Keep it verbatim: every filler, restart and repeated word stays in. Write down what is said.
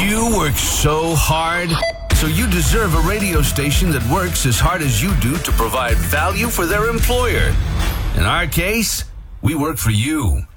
You work so hard, so you deserve a radio station that works as hard as you do to provide value for their employer. In our case, we work for you.